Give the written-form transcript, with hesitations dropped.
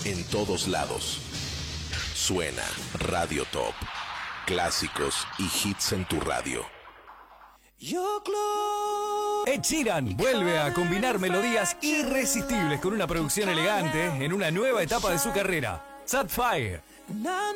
en todos lados. Suena Radio Top. Clásicos y hits en tu radio. Ed Sheeran vuelve a combinar melodías irresistibles con una producción elegante en una nueva etapa de su carrera. Sapphire.